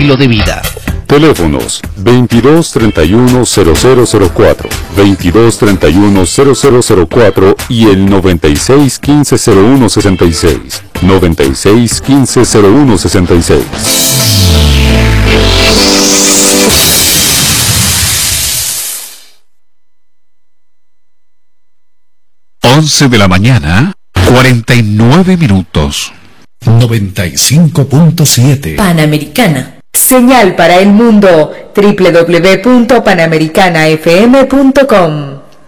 estilo de vida. Teléfonos 2231-0004, 2231-0004 y el 9615-0166, 9615-0166. 11 de la mañana, 49 minutos. 95.7 Panamericana. Señal para el mundo. www.panamericanafm.com.